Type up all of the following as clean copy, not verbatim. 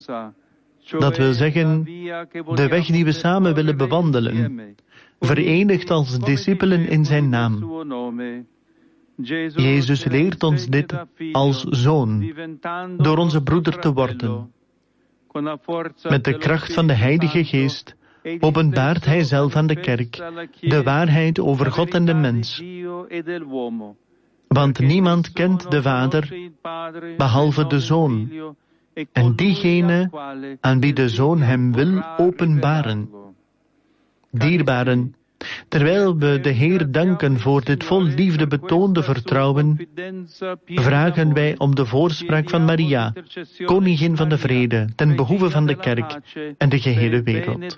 Dat wil zeggen, de weg die we samen willen bewandelen, verenigd als discipelen in zijn naam. Jezus leert ons dit als zoon, door onze broeder te worden. Met de kracht van de Heilige Geest openbaart Hij zelf aan de kerk de waarheid over God en de mens. Want niemand kent de Vader, behalve de Zoon, en diegene aan wie de Zoon hem wil openbaren. Dierbaren, terwijl we de Heer danken voor dit vol liefde betoonde vertrouwen, vragen wij om de voorspraak van Maria, koningin van de vrede, ten behoeve van de kerk en de gehele wereld.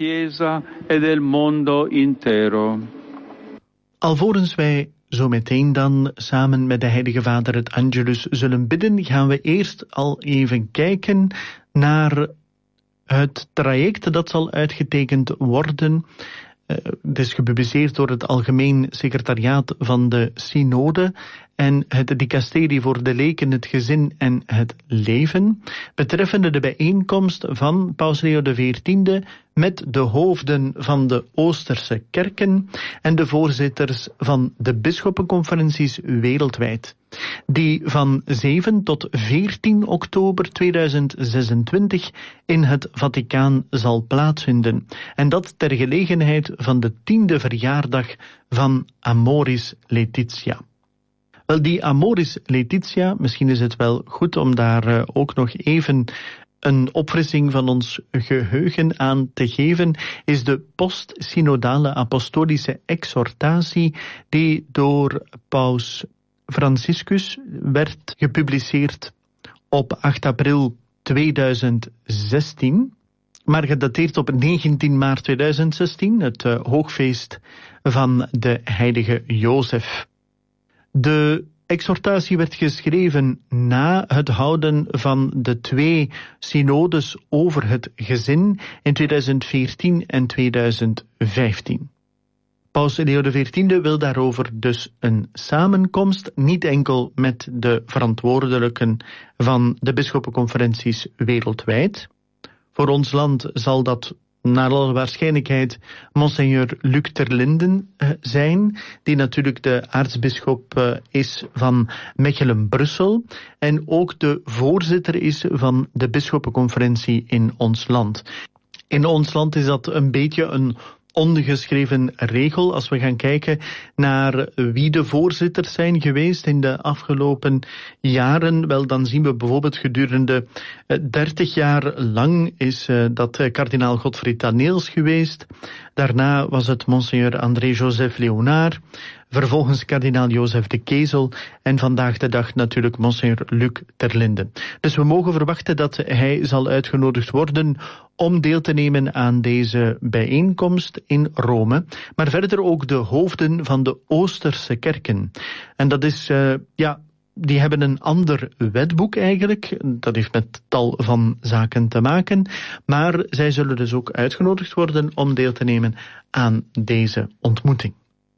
Alvorens wij zo meteen dan samen met de Heilige Vader het Angelus zullen bidden, gaan we eerst al even kijken naar het traject dat zal uitgetekend worden. Het is gepubliceerd door het Algemeen Secretariaat van de Synode en het Dicasterie voor de Leken, het Gezin en het Leven, betreffende de bijeenkomst van Paus Leo XIV met de hoofden van de Oosterse kerken en de voorzitters van de bisschoppenconferenties wereldwijd, die van 7 tot 14 oktober 2026 in het Vaticaan zal plaatsvinden. En dat ter gelegenheid van de 10e verjaardag van Amoris Laetitia. Wel, die Amoris Laetitia, misschien is het wel goed om daar ook nog even een opfrissing van ons geheugen aan te geven, is de post-synodale apostolische exhortatie die door Paus Franciscus werd gepubliceerd op 8 april 2016, maar gedateerd op 19 maart 2016, het hoogfeest van de heilige Jozef. De exhortatie werd geschreven na het houden van de 2 synodes over het gezin in 2014 en 2015. Paus Leo XIV wil daarover dus een samenkomst, niet enkel met de verantwoordelijken van de bisschoppenconferenties wereldwijd. Voor ons land zal dat naar alle waarschijnlijkheid Monseigneur Luc ter Linden zijn, die natuurlijk de aartsbisschop is van Mechelen-Brussel en ook de voorzitter is van de bisschoppenconferentie in ons land. In ons land is dat een beetje een ongeschreven regel. Als we gaan kijken naar wie de voorzitters zijn geweest in de afgelopen jaren, wel dan zien we bijvoorbeeld gedurende 30 jaar lang is dat kardinaal Godfried Daneels geweest. Daarna was het Monseigneur André-Joseph Léonard, vervolgens kardinaal Jozef de Kezel en vandaag de dag natuurlijk Monseigneur Luc ter Linden. Dus we mogen verwachten dat hij zal uitgenodigd worden om deel te nemen aan deze bijeenkomst in Rome, maar verder ook de hoofden van de Oosterse kerken. En dat is, die hebben een ander wetboek eigenlijk, dat heeft met tal van zaken te maken, maar zij zullen dus ook uitgenodigd worden om deel te nemen aan deze ontmoeting.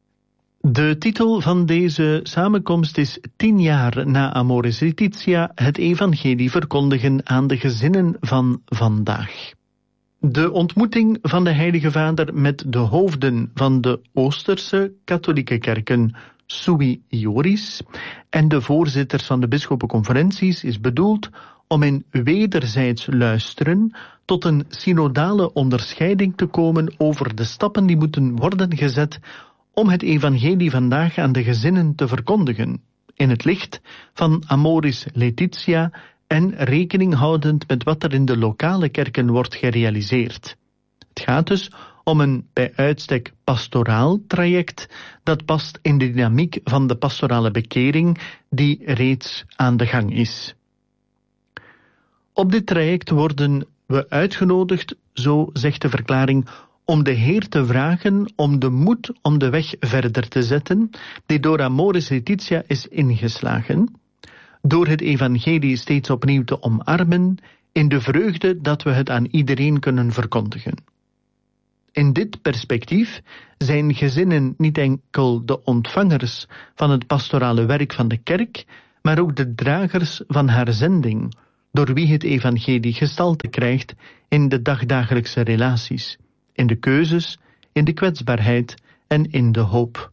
De titel van deze samenkomst is 10 jaar na Amoris Laetitia, het evangelie verkondigen aan de gezinnen van vandaag. De ontmoeting van de Heilige Vader met de hoofden van de Oosterse katholieke kerken Sui Ioris en de voorzitters van de bisschoppenconferenties is bedoeld om in wederzijds luisteren tot een synodale onderscheiding te komen over de stappen die moeten worden gezet om het evangelie vandaag aan de gezinnen te verkondigen, in het licht van Amoris Laetitia en rekening houdend met wat er in de lokale kerken wordt gerealiseerd. Het gaat dus om een bij uitstek pastoraal traject dat past in de dynamiek van de pastorale bekering die reeds aan de gang is. Op dit traject worden we uitgenodigd, zo zegt de verklaring, om de Heer te vragen om de moed om de weg verder te zetten die door Amoris Laetitia is ingeslagen, door het evangelie steeds opnieuw te omarmen in de vreugde dat we het aan iedereen kunnen verkondigen. In dit perspectief zijn gezinnen niet enkel de ontvangers van het pastorale werk van de kerk, maar ook de dragers van haar zending, door wie het evangelie gestalte krijgt in de dagdagelijkse relaties, in de keuzes, in de kwetsbaarheid en in de hoop.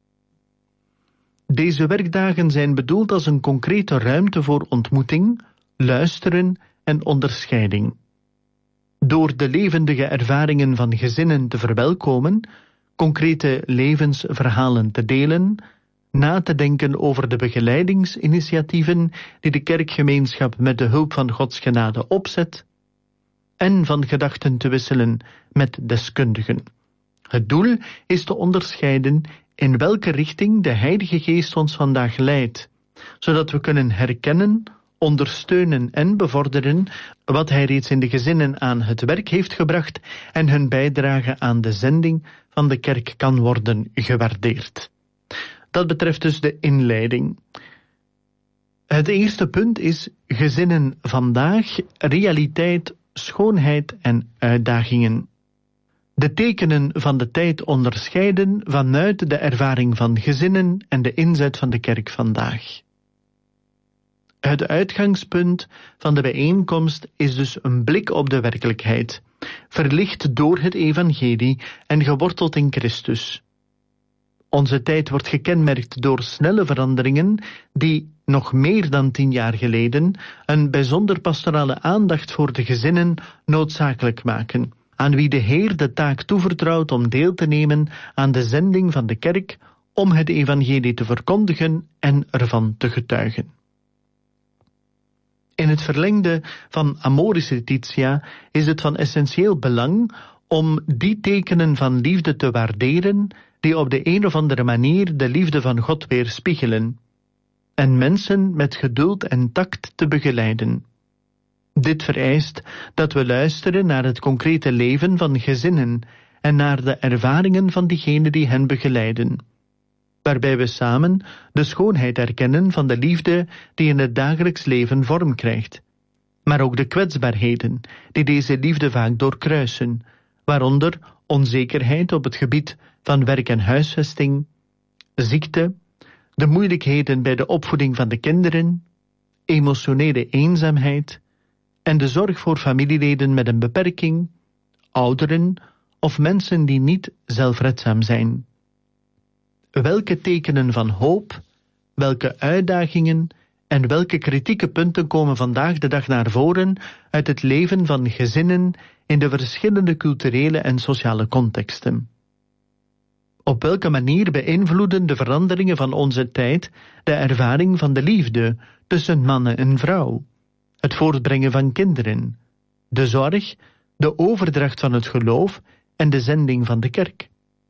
Deze werkdagen zijn bedoeld als een concrete ruimte voor ontmoeting, luisteren en onderscheiding. Door de levendige ervaringen van gezinnen te verwelkomen, concrete levensverhalen te delen, na te denken over de begeleidingsinitiatieven die de kerkgemeenschap met de hulp van Gods genade opzet, en van gedachten te wisselen met deskundigen. Het doel is te onderscheiden in welke richting de Heilige Geest ons vandaag leidt, zodat we kunnen herkennen, ondersteunen en bevorderen wat Hij reeds in de gezinnen aan het werk heeft gebracht en hun bijdrage aan de zending van de kerk kan worden gewaardeerd. Dat betreft dus de inleiding. Het eerste punt is gezinnen vandaag, realiteit, schoonheid en uitdagingen. De tekenen van de tijd onderscheiden vanuit de ervaring van gezinnen en de inzet van de kerk vandaag. Het uitgangspunt van de bijeenkomst is dus een blik op de werkelijkheid, verlicht door het evangelie en geworteld in Christus. Onze tijd wordt gekenmerkt door snelle veranderingen die nog meer dan 10 jaar geleden een bijzonder pastorale aandacht voor de gezinnen noodzakelijk maken, aan wie de Heer de taak toevertrouwt om deel te nemen aan de zending van de kerk om het evangelie te verkondigen en ervan te getuigen. In het verlengde van Amoris Laetitia is het van essentieel belang om die tekenen van liefde te waarderen die op de een of andere manier de liefde van God weerspiegelen, en mensen met geduld en tact te begeleiden. Dit vereist dat we luisteren naar het concrete leven van gezinnen en naar de ervaringen van diegenen die hen begeleiden, waarbij we samen de schoonheid erkennen van de liefde die in het dagelijks leven vorm krijgt, maar ook de kwetsbaarheden die deze liefde vaak doorkruisen, waaronder onzekerheid op het gebied van werk en huisvesting, ziekte, de moeilijkheden bij de opvoeding van de kinderen, emotionele eenzaamheid en de zorg voor familieleden met een beperking, ouderen of mensen die niet zelfredzaam zijn. Welke tekenen van hoop, welke uitdagingen en welke kritieke punten komen vandaag de dag naar voren uit het leven van gezinnen in de verschillende culturele en sociale contexten? Op welke manier beïnvloeden de veranderingen van onze tijd de ervaring van de liefde tussen man en vrouw, het voortbrengen van kinderen, de zorg, de overdracht van het geloof en de zending van de kerk?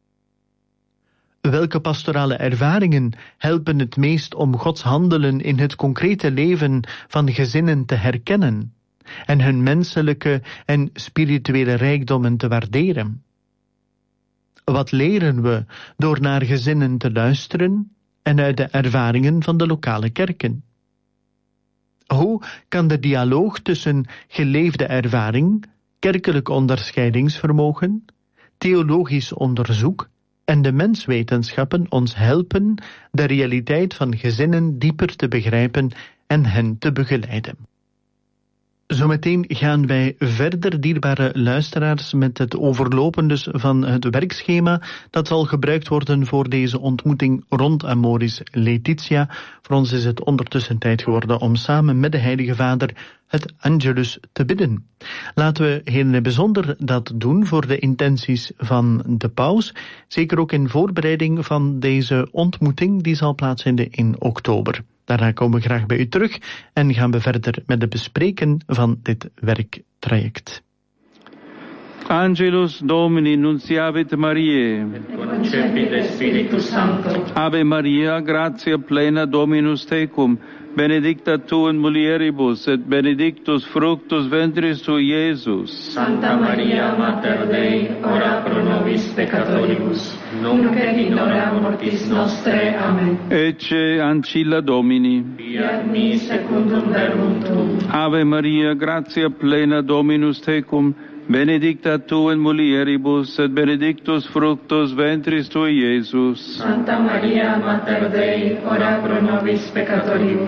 Welke pastorale ervaringen helpen het meest om Gods handelen in het concrete leven van gezinnen te herkennen en hun menselijke en spirituele rijkdommen te waarderen? Wat leren we door naar gezinnen te luisteren en uit de ervaringen van de lokale kerken? Hoe kan de dialoog tussen geleefde ervaring, kerkelijk onderscheidingsvermogen, theologisch onderzoek en de menswetenschappen ons helpen de realiteit van gezinnen dieper te begrijpen en hen te begeleiden? Zometeen gaan wij verder, dierbare luisteraars, met het overlopen dus van het werkschema dat zal gebruikt worden voor deze ontmoeting rond Amoris Laetitia. Voor ons is het ondertussen tijd geworden om samen met de Heilige Vader het Angelus te bidden. Laten we heel in het bijzonder dat doen voor de intenties van de paus, zeker ook in voorbereiding van deze ontmoeting die zal plaatsvinden in oktober. Daarna komen we graag bij u terug en gaan we verder met het bespreken van dit werktraject. Angelus Domini nunciavit Mariae. Concepit Spiritus Sancto. Ave Maria, gratia plena Dominus tecum, benedicta tu in mulieribus, et benedictus fructus ventris tui, Iesus. Santa Maria, Mater Dei, ora pro nobis peccatoribus, nunc et in hora mortis nostre. Amen. Ecce ancilla Domini. Fiat mi secundum verbum tuum. Ave Maria, gratia plena Dominus tecum, benedicta tu in mulieribus, et benedictus fructus ventris tui, Iesus. Santa Maria, Mater Dei, ora pro nobis peccatoribus,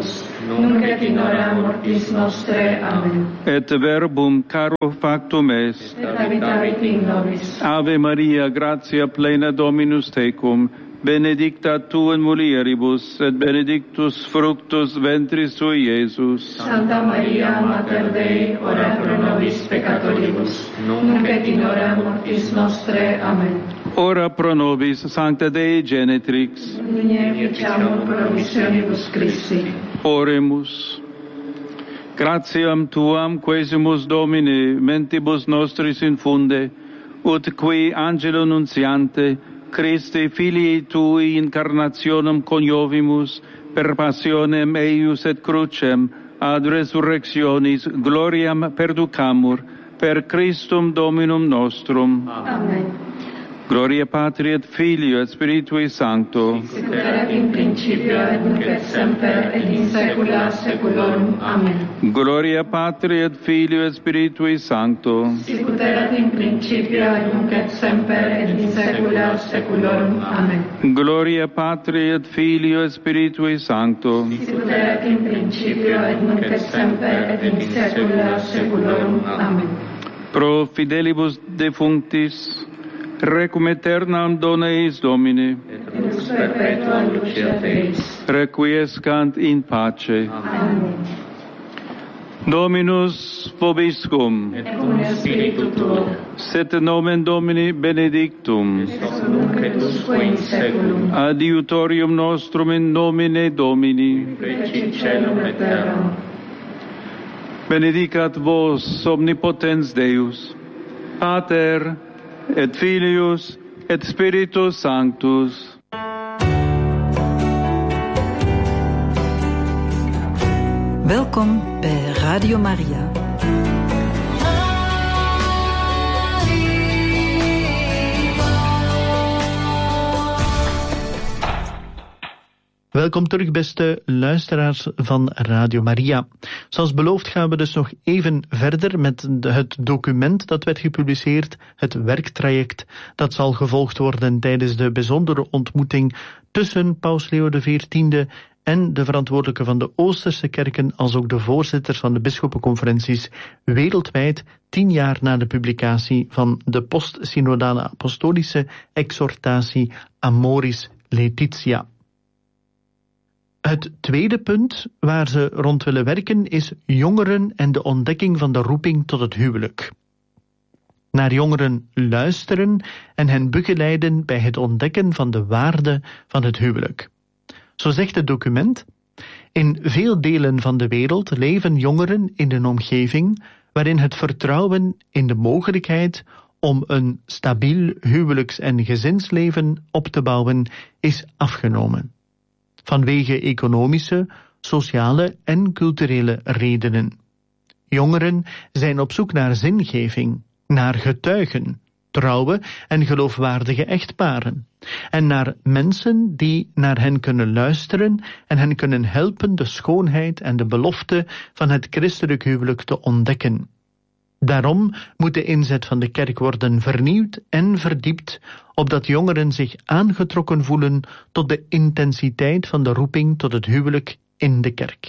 nunc et in hora mortis nostre. Amen. Et verbum caro factum est. Et habitavit in nobis. Ave Maria, gratia plena Dominus tecum, benedicta tu in mulieribus, et benedictus fructus ventris tui, Iesus. Santa Maria, Mater Dei, ora pro nobis peccatoribus, nunc et in hora mortis nostre. Amen. Ora pro nobis, Sancta Dei Genetrix. Digne ficiamur promissionibus Christi. Oremus. Gratiam tuam quesimus Domine, mentibus nostris infunde, ut qui angelo nuntiante, Christi filii tui incarnationem coniovimus, per passionem eius et crucem, ad resurrectionis gloriam perducamur, per Christum Dominum nostrum. Amen. Gloria Patri et Filio et Spiritui Sancto. Sic erat in principio et nunc et semper et in saecula saeculorum. Amen. Gloria Patri et Filio et Spiritui Sancto. Sic erat in principio et nunc et semper et in saecula saeculorum. Amen. Gloria Patri et Filio et Spiritui Sancto. Sic erat in principio et nunc et semper et in saecula saeculorum. Amen. Pro fidelibus defunctis, requiem aeternam dona eis Domine, Et lux perpetua lucia Deis. requiescant in pace. Amen. Dominus vobiscum, Et cum spiritu tuo, sit nomen Domini benedictum, ex nunc et usque in saeculum, adiutorium nostrum in nomine Domini. fecit caelum et terram. Benedicat vos omnipotens Deus, Pater et Filius et Spiritus Sanctus. Welkom bij Radio Maria. Welkom terug, beste luisteraars van Radio Maria. Zoals beloofd gaan we dus nog even verder met het document dat werd gepubliceerd, het werktraject dat zal gevolgd worden tijdens de bijzondere ontmoeting tussen Paus Leo XIV en de verantwoordelijke van de Oosterse kerken, als ook de voorzitters van de bisschoppenconferenties wereldwijd, 10 jaar na de publicatie van de postsynodale apostolische exhortatie Amoris Laetitia. Het tweede punt waar ze rond willen werken is jongeren en de ontdekking van de roeping tot het huwelijk. Naar jongeren luisteren en hen begeleiden bij het ontdekken van de waarde van het huwelijk. Zo zegt het document: in veel delen van de wereld leven jongeren in een omgeving waarin het vertrouwen in de mogelijkheid om een stabiel huwelijks- en gezinsleven op te bouwen is afgenomen. Vanwege economische, sociale en culturele redenen. Jongeren zijn op zoek naar zingeving, naar getuigen, trouwe en geloofwaardige echtparen, en naar mensen die naar hen kunnen luisteren en hen kunnen helpen de schoonheid en de belofte van het christelijk huwelijk te ontdekken. Daarom moet de inzet van de kerk worden vernieuwd en verdiept, opdat jongeren zich aangetrokken voelen tot de intensiteit van de roeping tot het huwelijk in de kerk.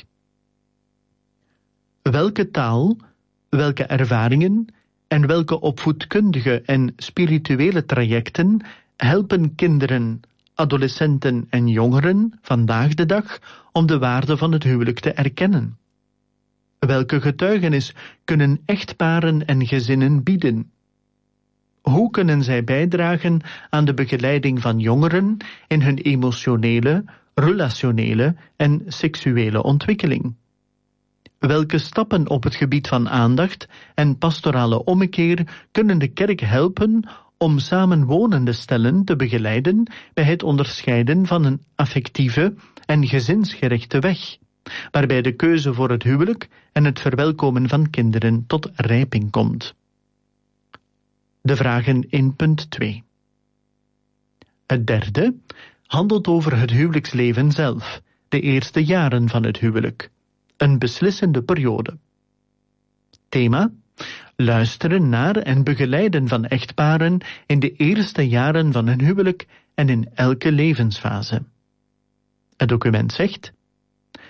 Welke taal, welke ervaringen en welke opvoedkundige en spirituele trajecten helpen kinderen, adolescenten en jongeren vandaag de dag om de waarde van het huwelijk te erkennen? Welke getuigenis kunnen echtparen en gezinnen bieden? Hoe kunnen zij bijdragen aan de begeleiding van jongeren in hun emotionele, relationele en seksuele ontwikkeling? Welke stappen op het gebied van aandacht en pastorale ommekeer kunnen de kerk helpen om samenwonende stellen te begeleiden bij het onderscheiden van een affectieve en gezinsgerichte weg, waarbij de keuze voor het huwelijk en het verwelkomen van kinderen tot rijping komt? De vragen in punt 2. Het derde handelt over het huwelijksleven zelf, de eerste jaren van het huwelijk, een beslissende periode. Thema: luisteren naar en begeleiden van echtparen in de eerste jaren van hun huwelijk en in elke levensfase. Het document zegt: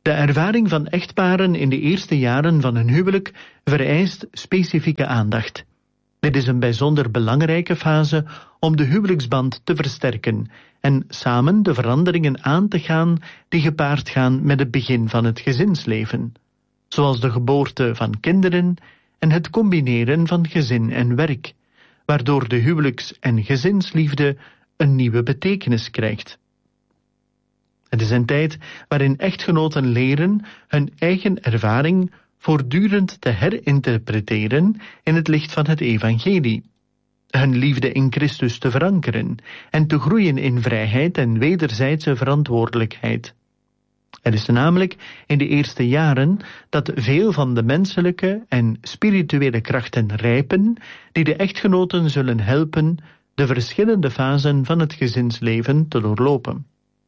De ervaring van echtparen in de eerste jaren van hun huwelijk vereist specifieke aandacht. Dit is een bijzonder belangrijke fase om de huwelijksband te versterken en samen de veranderingen aan te gaan die gepaard gaan met het begin van het gezinsleven, zoals de geboorte van kinderen en het combineren van gezin en werk, waardoor de huwelijks- en gezinsliefde een nieuwe betekenis krijgt. Het is een tijd waarin echtgenoten leren hun eigen ervaring voortdurend te herinterpreteren in het licht van het evangelie, hun liefde in Christus te verankeren en te groeien in vrijheid en wederzijdse verantwoordelijkheid. Het is namelijk in de eerste jaren dat veel van de menselijke en spirituele krachten rijpen die de echtgenoten zullen helpen de verschillende fasen van het gezinsleven te doorlopen.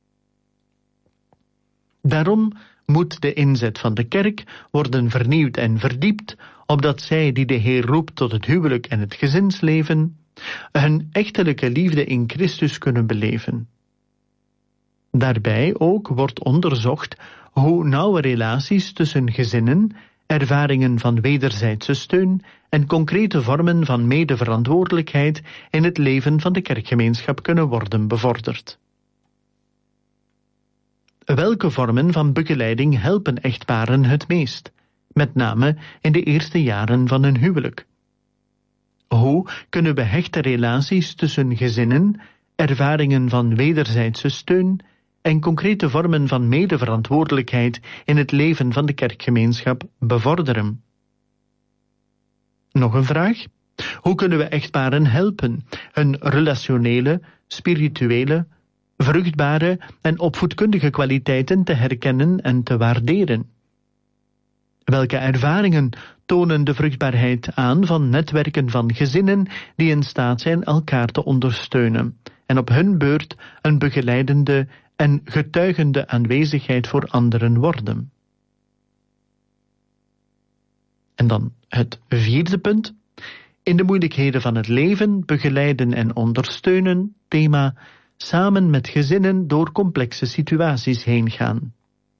Daarom moet de inzet van de kerk worden vernieuwd en verdiept, opdat zij die de Heer roept tot het huwelijk en het gezinsleven, hun echtelijke liefde in Christus kunnen beleven. Daarbij ook wordt onderzocht hoe nauwe relaties tussen gezinnen, ervaringen van wederzijdse steun en concrete vormen van medeverantwoordelijkheid in het leven van de kerkgemeenschap kunnen worden bevorderd. Welke vormen van begeleiding helpen echtparen het meest, met name in de eerste jaren van hun huwelijk? Hoe kunnen we hechte relaties tussen gezinnen, ervaringen van wederzijdse steun en concrete vormen van medeverantwoordelijkheid in het leven van de kerkgemeenschap bevorderen? Nog een vraag? Hoe kunnen we echtparen helpen hun relationele, spirituele, vruchtbare en opvoedkundige kwaliteiten te herkennen en te waarderen? Welke ervaringen tonen de vruchtbaarheid aan van netwerken van gezinnen die in staat zijn elkaar te ondersteunen en op hun beurt een begeleidende en getuigende aanwezigheid voor anderen worden? En dan het vierde punt. In de moeilijkheden van het leven begeleiden en ondersteunen, thema samen met gezinnen door complexe situaties heen gaan.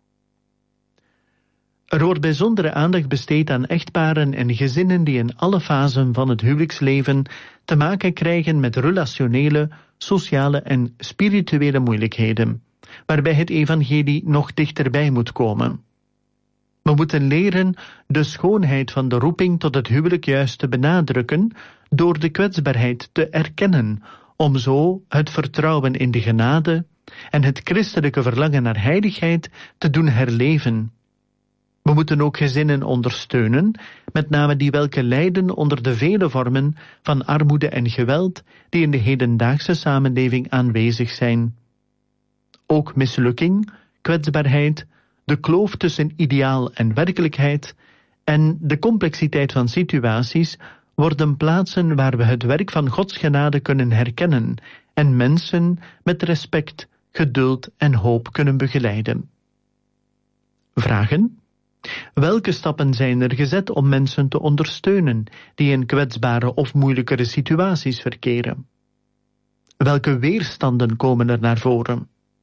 Er wordt bijzondere aandacht besteed aan echtparen en gezinnen die in alle fasen van het huwelijksleven te maken krijgen met relationele, sociale en spirituele moeilijkheden, waarbij het evangelie nog dichterbij moet komen. We moeten leren de schoonheid van de roeping tot het huwelijk juist te benadrukken door de kwetsbaarheid te erkennen, om zo het vertrouwen in de genade en het christelijke verlangen naar heiligheid te doen herleven. We moeten ook gezinnen ondersteunen, met name die welke lijden onder de vele vormen van armoede en geweld die in de hedendaagse samenleving aanwezig zijn. Ook mislukking, kwetsbaarheid, de kloof tussen ideaal en werkelijkheid en de complexiteit van situaties worden plaatsen waar we het werk van Gods genade kunnen herkennen en mensen met respect, geduld en hoop kunnen begeleiden. Vragen? Welke stappen zijn er gezet om mensen te ondersteunen die in kwetsbare of moeilijkere situaties verkeren? Welke weerstanden komen er naar voren?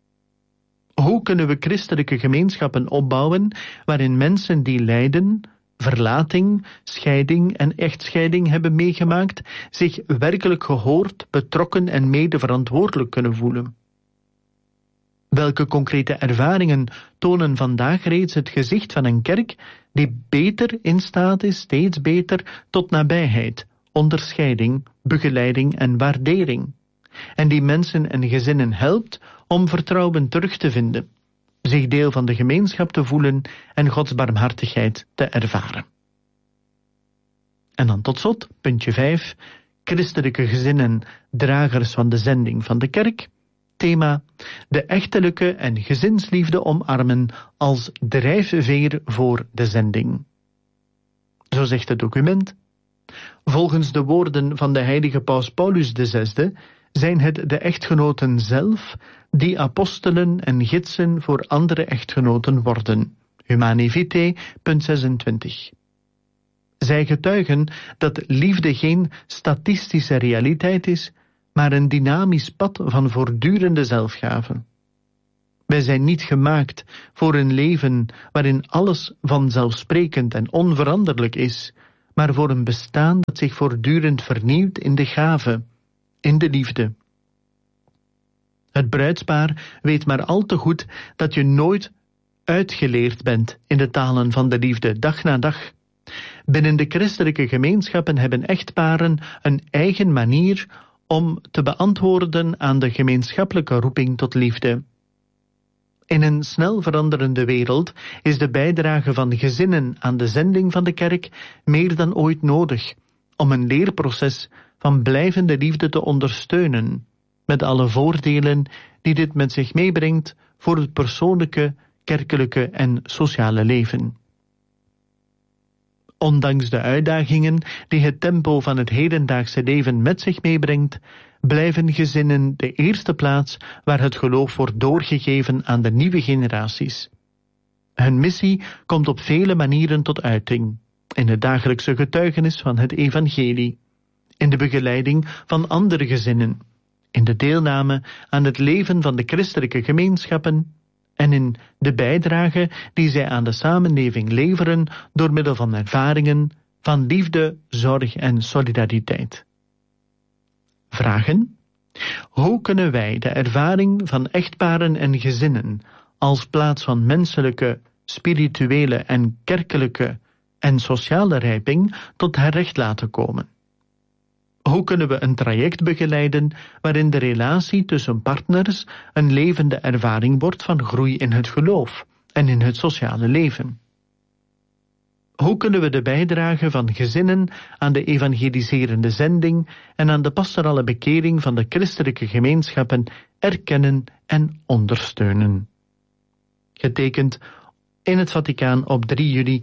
Hoe kunnen we christelijke gemeenschappen opbouwen waarin mensen die lijden, verlating, scheiding en echtscheiding hebben meegemaakt, zich werkelijk gehoord, betrokken en medeverantwoordelijk kunnen voelen? Welke concrete ervaringen tonen vandaag reeds het gezicht van een kerk die beter in staat is, steeds beter, tot nabijheid, onderscheiding, begeleiding en waardering, en die mensen en gezinnen helpt om vertrouwen terug te vinden, zich deel van de gemeenschap te voelen en Gods barmhartigheid te ervaren? En dan tot slot, puntje 5, christelijke gezinnen, dragers van de zending van de kerk. Thema, de echtelijke en gezinsliefde omarmen als drijfveer voor de zending. Zo zegt het document. Volgens de woorden van de heilige paus Paulus VI zijn het de echtgenoten zelf die apostelen en gidsen voor andere echtgenoten worden. Humanae Vitae, punt 26. Zij getuigen dat liefde geen statistische realiteit is, maar een dynamisch pad van voortdurende zelfgave. Wij zijn niet gemaakt voor een leven waarin alles vanzelfsprekend en onveranderlijk is, maar voor een bestaan dat zich voortdurend vernieuwt in de gave, in de liefde. Het bruidspaar weet maar al te goed dat je nooit uitgeleerd bent in de talen van de liefde, dag na dag. Binnen de christelijke gemeenschappen hebben echtparen een eigen manier om te beantwoorden aan de gemeenschappelijke roeping tot liefde. In een snel veranderende wereld is de bijdrage van gezinnen aan de zending van de kerk meer dan ooit nodig om een leerproces van blijvende liefde te ondersteunen, met alle voordelen die dit met zich meebrengt voor het persoonlijke, kerkelijke en sociale leven. Ondanks de uitdagingen die het tempo van het hedendaagse leven met zich meebrengt, blijven gezinnen de eerste plaats waar het geloof wordt doorgegeven aan de nieuwe generaties. Hun missie komt op vele manieren tot uiting, in het dagelijkse getuigenis van het evangelie, in de begeleiding van andere gezinnen, in de deelname aan het leven van de christelijke gemeenschappen en in de bijdrage die zij aan de samenleving leveren door middel van ervaringen van liefde, zorg en solidariteit. Vragen? Hoe kunnen wij de ervaring van echtparen en gezinnen als plaats van menselijke, spirituele en kerkelijke en sociale rijping tot haar recht laten komen? Hoe kunnen we een traject begeleiden waarin de relatie tussen partners een levende ervaring wordt van groei in het geloof en in het sociale leven? Hoe kunnen we de bijdrage van gezinnen aan de evangeliserende zending en aan de pastorale bekering van de christelijke gemeenschappen erkennen en ondersteunen? Getekend in het Vaticaan op 3 juli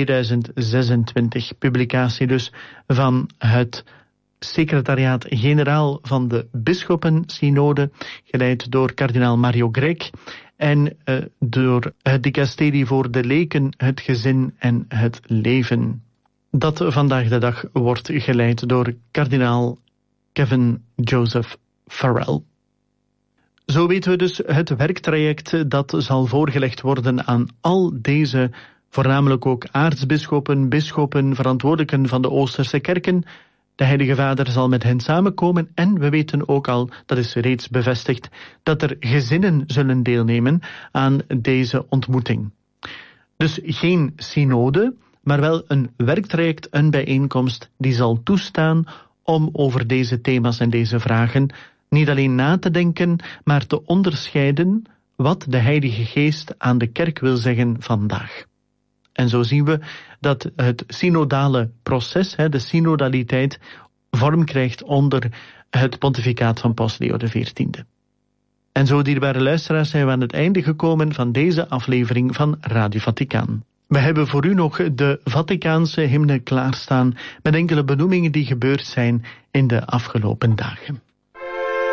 2026, publicatie dus van het Secretariaat-Generaal van de Bisschoppensynode, geleid door kardinaal Mario Grech, en door het dicasterie voor de leken, het gezin en het leven. Dat vandaag de dag wordt geleid door kardinaal Kevin Joseph Farrell. Zo weten we dus het werktraject dat zal voorgelegd worden aan al deze, voornamelijk ook aartsbisschoppen, bisschoppen, verantwoordelijken van de Oosterse kerken. De Heilige Vader zal met hen samenkomen en we weten ook al, dat is reeds bevestigd, dat er gezinnen zullen deelnemen aan deze ontmoeting. Dus geen synode, maar wel een werktraject, een bijeenkomst die zal toestaan om over deze thema's en deze vragen niet alleen na te denken, maar te onderscheiden wat de Heilige Geest aan de kerk wil zeggen vandaag. En zo zien we dat het synodale proces, de synodaliteit, vorm krijgt onder het pontificaat van Paus Leo XIV. En zo, dierbare luisteraars, zijn we aan het einde gekomen van deze aflevering van Radio Vaticaan. We hebben voor u nog de Vaticaanse hymne klaarstaan met enkele benoemingen die gebeurd zijn in de afgelopen dagen.